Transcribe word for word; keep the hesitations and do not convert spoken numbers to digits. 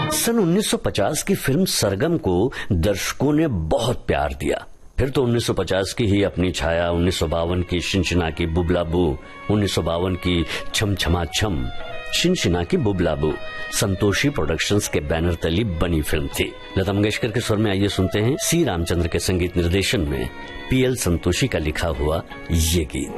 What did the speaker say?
सन उन्नीस सौ पचास की फिल्म सरगम को दर्शकों ने बहुत प्यार दिया। फिर तो उन्नीस सौ पचास की ही अपनी छाया, उन्नीस सौ बावन की शिनशिना की बुबला बू, उन्नीस सौ बावन की छम छमा छम, शिनशिना की बुबला बू संतोषी प्रोडक्शंस के बैनर तले बनी फिल्म थी। लता मंगेशकर के स्वर में आइए सुनते हैं सी रामचंद्र के संगीत निर्देशन में पीएल संतोषी का लिखा हुआ ये गीत।